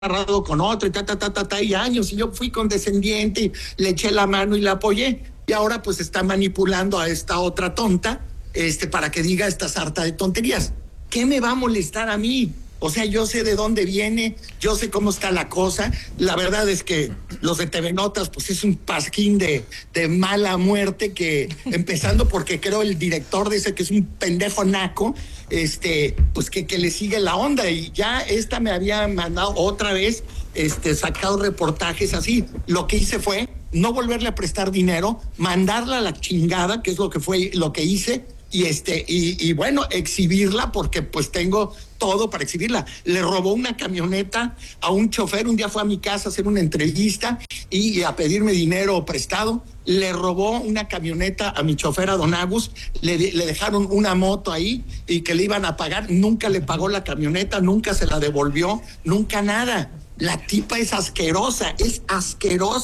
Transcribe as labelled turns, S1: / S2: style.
S1: agarrado con otro y años, y yo fui condescendiente, y le eché la mano y la apoyé, y ahora pues está manipulando a esta otra tonta, para que diga esta sarta de tonterías. ¿Qué me va a molestar a mí? O sea, yo sé de dónde viene, yo sé cómo está la cosa. La verdad es que los de TV Notas, pues es un pasquín de mala muerte, que empezando porque creo el director dice que es un pendejo naco, pues que le sigue la onda. Y ya esta me había mandado otra vez, sacado reportajes así. Lo que hice fue no volverle a prestar dinero, mandarla a la chingada, que es lo que fue lo que hice. Y bueno, exhibirla, porque pues tengo todo para exhibirla. Le robó una camioneta a un chofer, un día fue a mi casa a hacer una entrevista y a pedirme dinero prestado. Le robó una camioneta a mi chofer, a don Agus, le dejaron una moto ahí y que le iban a pagar, nunca le pagó la camioneta, nunca se la devolvió, nunca nada. La tipa es asquerosa, es asquerosa.